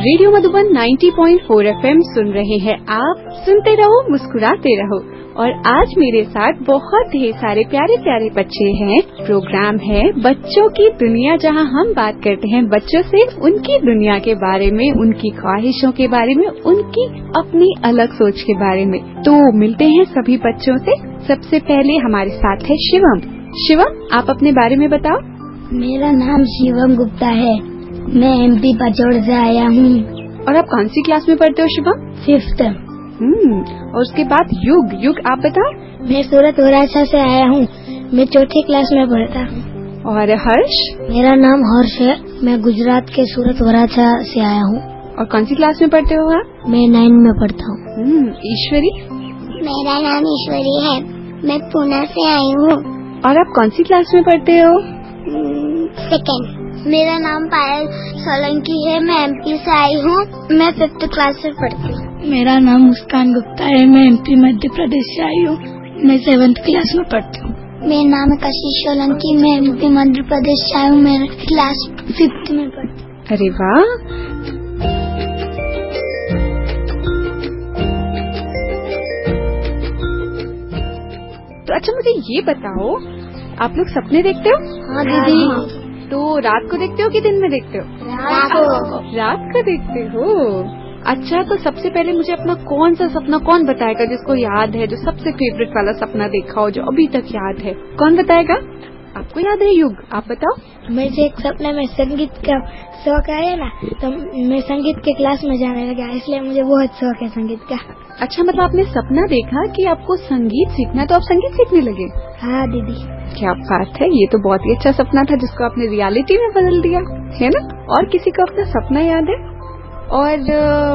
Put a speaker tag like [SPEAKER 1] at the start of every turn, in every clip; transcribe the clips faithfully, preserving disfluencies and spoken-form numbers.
[SPEAKER 1] Radio Madhuban नब्बे point चार FM सुन रहे हैं आप। सुनते रहो, मुस्कुराते रहो। और आज मेरे साथ बहुत ढेर सारे प्यारे प्यारे बच्चे हैं। प्रोग्राम है बच्चों की दुनिया, जहां हम बात करते हैं बच्चों से उनकी दुनिया के बारे में, उनकी ख्वाहिशों के बारे में, उनकी अपनी अलग सोच के बारे में। तो मिलते हैं सभी बच्चों से। सबसे पहले हमारे साथ है शिवम। शिवम, आप अपने बारे में बताओ।
[SPEAKER 2] मेरा नाम शिवम गुप्ता है, मैं एमपी पचौड़ से आया हूँ।
[SPEAKER 1] और आप कौन सी क्लास में पढ़ते हो शिवम?
[SPEAKER 2] फिफ्थ।
[SPEAKER 1] हम्म और उसके बाद युग युग आप बताओ।
[SPEAKER 2] मैं सूरत वराछा से आया हूँ, मैं चौथी क्लास में पढ़ता हूँ।
[SPEAKER 1] और हर्ष?
[SPEAKER 2] मेरा नाम हर्ष है, मैं गुजरात के सूरत वराछा से आया हूँ।
[SPEAKER 1] और कौन सी क्लास में पढ़ते हो आप?
[SPEAKER 2] मैं नाइन में पढ़ता हूँ।
[SPEAKER 1] ईश्वरी?
[SPEAKER 3] मेरा नाम ईश्वरी है, मैं पुणे से आई हूँ।
[SPEAKER 1] और आप कौन सी क्लास में पढ़ते हो?
[SPEAKER 3] सेकेंड। मेरा नाम पायल सोलंकी है, मैं एमपी से आई हूँ, मैं फिफ्थ क्लास में पढ़ती हूँ।
[SPEAKER 2] मेरा नाम मुस्कान गुप्ता है, मैं एमपी मध्य प्रदेश से आई हूँ, मैं सेवेंथ क्लास में पढ़ती हूँ।
[SPEAKER 3] मेरा नाम है कशिश सोलंकी, मैं एमपी मध्य प्रदेश से आई हूँ, मैं क्लास फिफ्थ में पढ़ती हूँ।
[SPEAKER 1] अरे वाह। तो अच्छा मुझे ये बताओ, आप लोग सपने देखते हो?
[SPEAKER 2] हाँ दीदी।
[SPEAKER 1] तो रात को देखते हो कि दिन में देखते हो?
[SPEAKER 3] रात को।
[SPEAKER 1] रात को देखते हो। अच्छा, तो सबसे पहले मुझे अपना कौन सा सपना कौन बताएगा जिसको याद है, जो सबसे फेवरेट वाला सपना देखा हो, जो अभी तक याद है? कौन बताएगा? आपको याद है युग, आप बताओ।
[SPEAKER 2] मुझे एक सपने में संगीत का शौक आया ना, तो मैं संगीत के क्लास में जाने लगा, इसलिए मुझे बहुत शौक है संगीत का।
[SPEAKER 1] अच्छा, मतलब आपने सपना देखा कि आपको संगीत सीखना है, तो आप संगीत सीखने लगे?
[SPEAKER 2] हाँ दीदी।
[SPEAKER 1] क्या बात है, ये तो बहुत ही अच्छा सपना था जिसको आपने रियलिटी में बदल दिया है ना। और किसी को अपना सपना याद है? और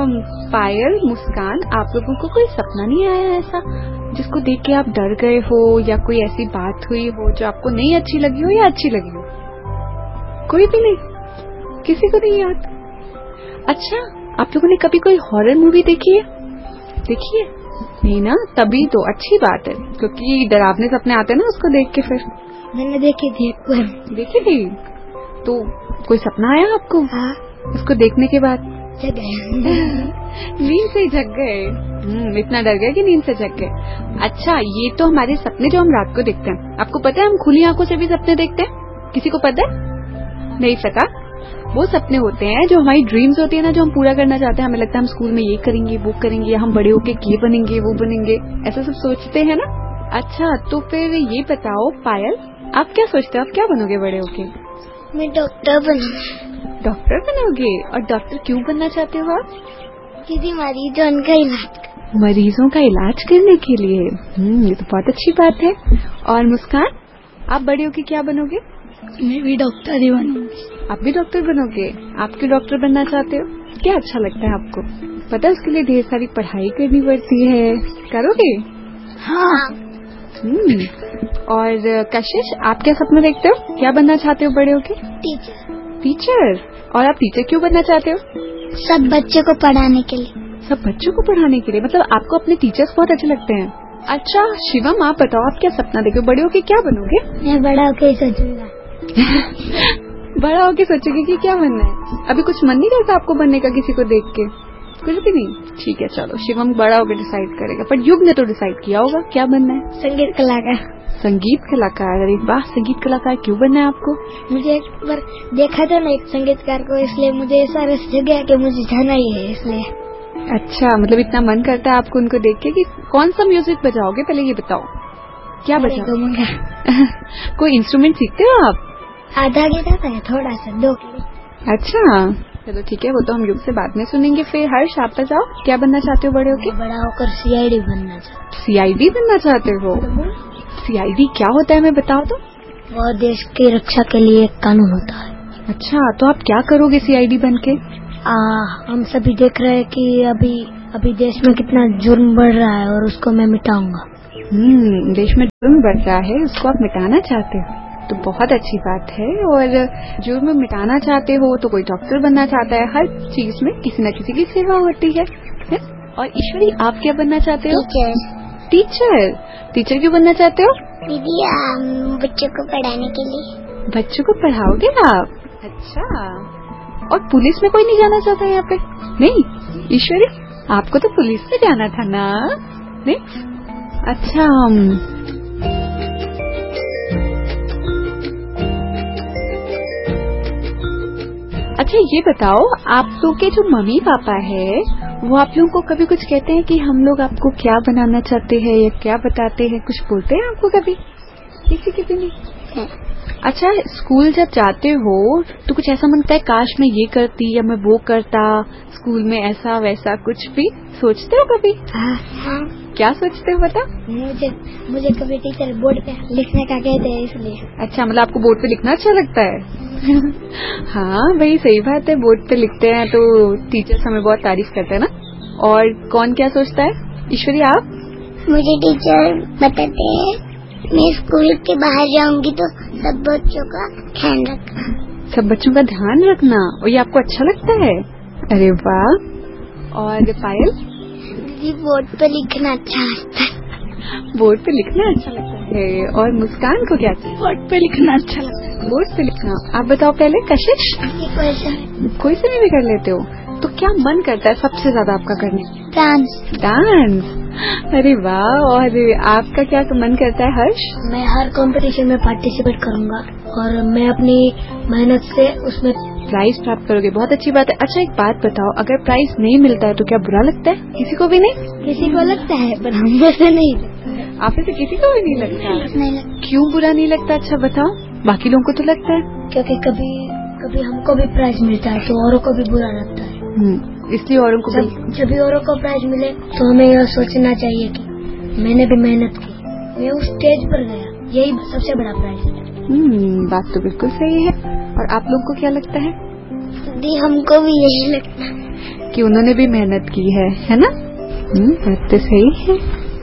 [SPEAKER 1] पायल, मुस्कान, आप लोगों को कोई सपना नहीं आया ऐसा जिसको देख के आप डर गए हो, या कोई ऐसी बात हुई हो जो आपको नहीं अच्छी लगी हो या अच्छी लगी हो? कोई भी नहीं, किसी को नहीं याद? अच्छा, आप लोगों ने कभी कोई हॉरर मूवी देखी है? देखी है? नहीं ना, तभी तो अच्छी बात है, क्योंकि डरावने सपने आते हैं ना उसको देख के। फिर
[SPEAKER 2] मैंने देखी थी।
[SPEAKER 1] देखी थी? तो कोई सपना आया आपको?
[SPEAKER 2] हाँ।
[SPEAKER 1] उसको देखने के बाद
[SPEAKER 2] जग गए।
[SPEAKER 1] नींद से जग गए। हम्म इतना डर गए कि नींद से जग गए। अच्छा, ये तो हमारे सपने जो हम रात को देखते हैं। आपको पता है हम खुली आंखों से भी सपने देखते हैं? किसी को पता है? नहीं पता? वो सपने होते हैं जो हमारी ड्रीम्स होती है ना, जो हम पूरा करना चाहते हैं। हमें लगता है हम स्कूल में ये करेंगे, वो करेंगे, या हम बड़े होके ये बनेंगे, वो बनेंगे, ऐसा सब सोचते हैं ना। अच्छा, तो फिर ये बताओ पायल, आप क्या सोचते हो, आप क्या बनोगे बड़े होके?
[SPEAKER 3] मैं डॉक्टर बनूंगी।
[SPEAKER 1] डॉक्टर बनोगे? और डॉक्टर क्यों बनना चाहते हो आप?
[SPEAKER 3] दीदी मरीजों का इलाज
[SPEAKER 1] मरीजों का इलाज करने के लिए। हम्म ये तो बहुत अच्छी बात है। और मुस्कान, आप बड़े होके क्या बनोगे?
[SPEAKER 2] मैं भी डॉक्टर ही बनूंगी।
[SPEAKER 1] आप भी डॉक्टर बनोगे? आप क्यों डॉक्टर बनना चाहते हो? क्या अच्छा लगता है आपको? पता है उसके लिए ढेर सारी पढ़ाई करनी पड़ती है, करोगे?
[SPEAKER 2] हाँ।
[SPEAKER 1] हम्म और कशिश, आप क्या सपना देखते हो, क्या बनना चाहते हो बड़े होके?
[SPEAKER 3] टीचर।
[SPEAKER 1] टीचर? और आप टीचर क्यों बनना चाहते हो?
[SPEAKER 3] सब बच्चों को पढ़ाने के लिए।
[SPEAKER 1] सब बच्चों को पढ़ाने के लिए, मतलब आपको अपने टीचर्स बहुत अच्छे लगते हैं। अच्छा शिवम, आप बताओ, आप क्या सपना देखो, बड़े होके क्या बनोगे?
[SPEAKER 2] मैं बड़ा होके सोचूंगा।
[SPEAKER 1] बड़ा होके सोचोगे कि क्या बनना है? अभी कुछ मन नहीं करता आपको बनने का किसी को देख के? कुछ भी नहीं? ठीक है, चलो शिवम बड़ा होकर डिसाइड करेगा, पर युग ने तो डिसाइड किया होगा क्या बनना है।
[SPEAKER 2] संगीत कलाकार।
[SPEAKER 1] संगीत कलाकार? अरे वाह, संगीत कलाकार क्यों बनना है आपको?
[SPEAKER 2] मुझे एक बार देखा था ना एक संगीतकार को, इसलिए मुझे ऐसा रस जग गया कि मुझे जाना ही है, इसलिए।
[SPEAKER 1] अच्छा, मतलब इतना मन करता है आपको उनको देख के कि कौन सा म्यूजिक बजाओगे? पहले ये बताओ, क्या बजाओगे? कोई इंस्ट्रूमेंट सीखते हो आप?
[SPEAKER 2] आधा गिटार है, थोड़ा सा, दो।
[SPEAKER 1] अच्छा, चलो ठीक है, वो तो हम युग से बाद में सुनेंगे। फिर हर्ष, आप बताओ, क्या बनना चाहते हो बड़े होके?
[SPEAKER 2] बड़ा होकर सीआईडी बनना चाहते हूँ।
[SPEAKER 1] सीआईडी बनना चाहते हो? सीआईडी क्या होता है, मैं बताओ तो।
[SPEAKER 2] वो देश की रक्षा के लिए एक कानून होता है।
[SPEAKER 1] अच्छा, तो आप क्या करोगे सीआईडी बन के?
[SPEAKER 2] आ, हम सभी देख रहे हैं कि अभी अभी देश में कितना जुर्म बढ़ रहा है, और उसको मैं मिटाऊंगा।
[SPEAKER 1] हम्म देश में जुर्म बढ़ रहा है, उसको आप मिटाना चाहते हो, तो बहुत अच्छी बात है। और जुर्म मिटाना चाहते हो तो कोई डॉक्टर बनना चाहता है। हर चीज में किसी न किसी की सेवा होती है, है? और ईश्वरी, आप क्या बनना चाहते हो?
[SPEAKER 3] टीचर।
[SPEAKER 1] टीचर? टीचर क्यों बनना चाहते हो?
[SPEAKER 3] दीदी बच्चों को पढ़ाने के लिए।
[SPEAKER 1] बच्चों को पढ़ाओगे आप? अच्छा, और पुलिस में कोई नहीं जाना चाहता यहाँ पे? नहीं ईश्वरी, आपको तो पुलिस में जाना था ना? नहीं? अच्छा, अच्छा ये बताओ, आप लोग के जो मम्मी पापा है वो आप लोगों को कभी कुछ कहते हैं कि हम लोग आपको क्या बनाना चाहते हैं या क्या बताते हैं? कुछ बोलते हैं आपको कभी? किसी की भी नहीं? अच्छा, स्कूल जब जाते हो तो कुछ ऐसा मन करता है काश मैं ये करती या मैं वो करता, स्कूल में ऐसा वैसा कुछ भी सोचते हो कभी?
[SPEAKER 2] हाँ।
[SPEAKER 1] क्या सोचते हो बता?
[SPEAKER 2] मुझे मुझे कभी टीचर बोर्ड पे लिखने का कहते हैं इसलिए।
[SPEAKER 1] अच्छा, मतलब आपको बोर्ड पे लिखना अच्छा लगता है? हाँ भाई सही बात है, बोर्ड पे लिखते हैं तो टीचर्स हमें बहुत तारीफ करते हैं ना। और कौन क्या सोचता है? ईश्वरी आप?
[SPEAKER 3] मुझे टीचर बताते हैं मैं स्कूल के बाहर जाऊंगी तो सब बच्चों का ध्यान रखना।
[SPEAKER 1] सब बच्चों का ध्यान रखना, और ये आपको अच्छा लगता है? अरे वाह। और पायल?
[SPEAKER 3] जी बोर्ड पे लिखना अच्छा लगता है।
[SPEAKER 1] बोर्ड पे लिखना अच्छा लगता है। और मुस्कान को क्या?
[SPEAKER 2] बोर्ड पे लिखना अच्छा लगता है।
[SPEAKER 1] बोर्ड पे लिखना। आप बताओ पहले कशिश? कोई से भी कर लेते हो? तो क्या मन करता है सबसे ज्यादा आपका करने?
[SPEAKER 3] डांस।
[SPEAKER 1] डांस, अरे वाह। और आपका क्या मन करता है हर्ष?
[SPEAKER 2] मैं हर कंपटीशन में पार्टिसिपेट करूंगा और मैं अपनी मेहनत से उसमें
[SPEAKER 1] प्राइज प्राप्त करोगे, बहुत अच्छी बात है। अच्छा एक बात बताओ, अगर प्राइज नहीं मिलता है तो क्या बुरा लगता है? किसी को भी नहीं?
[SPEAKER 2] किसी को लगता है पर हमको से नहीं।
[SPEAKER 1] आप से किसी को भी नहीं लगता?
[SPEAKER 3] नहीं लगता।
[SPEAKER 1] क्यों बुरा नहीं लगता? अच्छा बताओ, बाकी लोगों को तो लगता है।
[SPEAKER 2] क्योंकि कभी कभी हमको भी प्राइज मिलता है तो औरों को भी बुरा लगता है,
[SPEAKER 1] इसलिए औरों को
[SPEAKER 2] जब, जब भी औरों को प्राइज मिले तो हमें यह सोचना चाहिए कि मैंने भी मेहनत की, मैं उस स्टेज पर गया, यही सबसे बड़ा प्राइज है।
[SPEAKER 1] हम्म, बात तो बिल्कुल सही है। और आप लोग को क्या लगता है?
[SPEAKER 3] दी हमको भी यही लगता है
[SPEAKER 1] कि उन्होंने भी मेहनत की है, है ना? हम्म, बात तो सही है।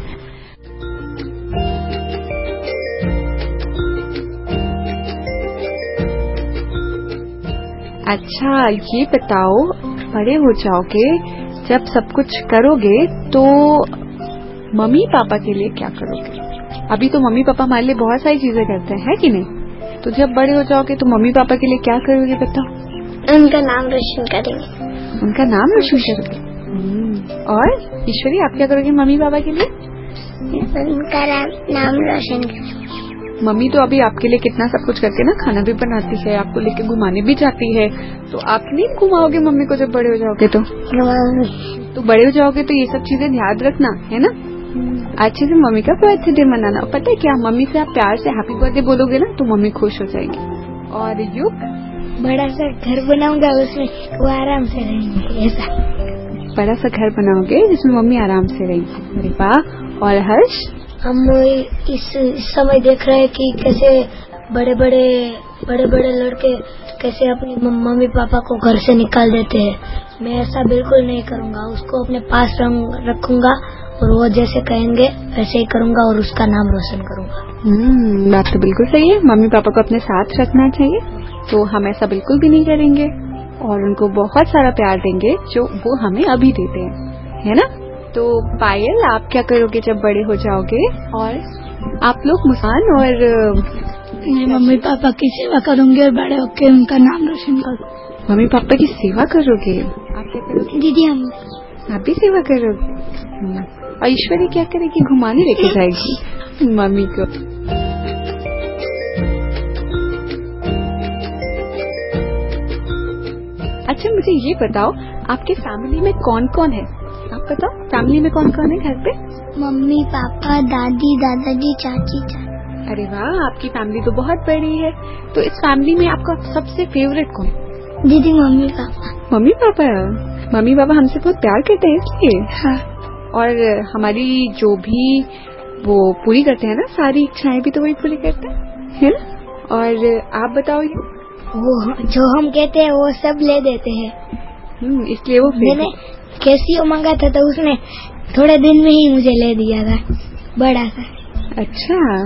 [SPEAKER 1] अच्छा ये बताओ, बड़े हो जाओगे जब सब कुछ करोगे तो मम्मी पापा के लिए क्या करोगे? अभी तो मम्मी पापा हमारे लिए बहुत सारी चीजें करते हैं, है कि नहीं? तो जब बड़े हो जाओगे तो मम्मी पापा के लिए क्या करोगे बताओ?
[SPEAKER 3] उनका नाम रोशन करेंगे।
[SPEAKER 1] उनका नाम रोशन करोगे। और ईश्वरी आप क्या करोगे मम्मी पापा के लिए?
[SPEAKER 3] उनका नाम रोशन करेंगे।
[SPEAKER 1] मम्मी तो अभी आपके लिए कितना सब कुछ करके ना, खाना भी बनाती है, आपको लेके घुमाने भी जाती है, तो आप नहीं घुमाओगे मम्मी को जब बड़े हो जाओगे? तो तो बड़े हो जाओगे तो ये सब चीजें ध्यान रखना, है ना? अच्छे से मम्मी का बर्थडे मनाना। पता है क्या, मम्मी से आप प्यार से हैप्पी बर्थडे बोलोगे ना तो मम्मी खुश हो जाएगी। और युग?
[SPEAKER 2] बड़ा सा घर बनाऊंगा, उसमें वो आराम से रहेंगे। ऐसा
[SPEAKER 1] बड़ा सा घर बनाओगे जिसमें मम्मी आराम से रहेगी। अरे वाह। और हर्ष?
[SPEAKER 2] हम इस समय देख रहे हैं कि कैसे बड़े बड़े बड़े बड़े लड़के कैसे अपनी मम्मी पापा को घर से निकाल देते हैं। मैं ऐसा बिल्कुल नहीं करूंगा, उसको अपने पास रखूंगा और वो जैसे कहेंगे वैसे ही करूंगा और उसका नाम रोशन करूंगा।
[SPEAKER 1] हम्म, बात तो बिल्कुल सही है। मम्मी पापा को अपने साथ रखना चाहिए, तो हम ऐसा बिल्कुल भी नहीं करेंगे और उनको बहुत सारा प्यार देंगे जो वो हमें अभी देते हैं, है ना? तो पायल आप क्या करोगे जब बड़े हो जाओगे? और आप लोग? मुस्कान और?
[SPEAKER 2] मैं मम्मी पापा की सेवा करूंगी और बड़े होकर उनका नाम रोशन करूंगी।
[SPEAKER 1] मम्मी पापा की सेवा करोगे? आप क्या करोगे?
[SPEAKER 2] दीदी हम
[SPEAKER 1] आप भी सेवा करोगे? और ईश्वरी क्या करेगी? घुमाने लेके जाएगी मम्मी को। अच्छा मुझे ये बताओ, आपके फैमिली में कौन कौन है? आप बताओ, फैमिली में कौन कौन है घर पे?
[SPEAKER 3] मम्मी पापा दादी दादाजी चाची चाची।
[SPEAKER 1] अरे वाह, आपकी फैमिली तो बहुत बड़ी है। तो इस फैमिली में आपका सबसे फेवरेट कौन?
[SPEAKER 3] दीदी mummy papa.
[SPEAKER 1] Mummy papa? Mummy papa हमसे बहुत प्यार करते हैं इसलिए?
[SPEAKER 3] हाँ।
[SPEAKER 1] और हमारी जो भी वो पूरी करते हैं ना, सारी इच्छाएं भी तो वही पूरी करते हैं, है ना? और आप बताओ ये?
[SPEAKER 2] वो जो हम कहते हैं वो सब ले देते हैं।
[SPEAKER 1] हम्म, इसलिए वो
[SPEAKER 2] मैंने कैसियो मांगा था तो उसने थोड़े दिन में ही मुझे ले दिया था, बड़ा सा।
[SPEAKER 1] अच्छा।